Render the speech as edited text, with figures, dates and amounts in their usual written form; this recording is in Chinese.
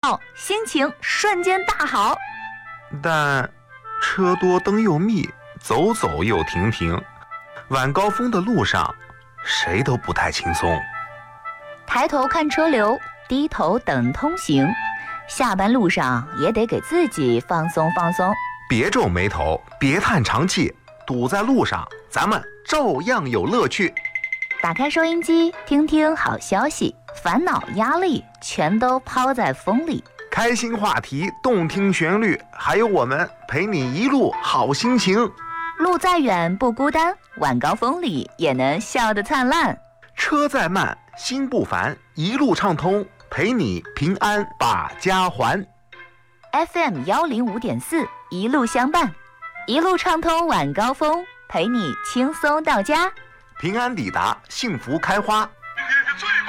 后心情瞬间大好。 但车多灯又密，走走又停停，晚高峰的路上谁都不太轻松。 抬头看车流，低头等通行，下班路上也得给自己放松放松。 别皱眉头，别叹长气，堵在路上咱们照样有乐趣。 打开收音机，听听好消息，烦恼压力全都抛在风里。 开心话题，动听旋律，还有我们陪你一路好心情。 路再远不孤单，晚高峰里也能笑得灿烂。 车再慢心不烦，一路畅通，陪你平安把家还。 FM 105.4，一路相伴，一路畅通晚高峰，陪你轻松到家， 平安抵达，幸福开花。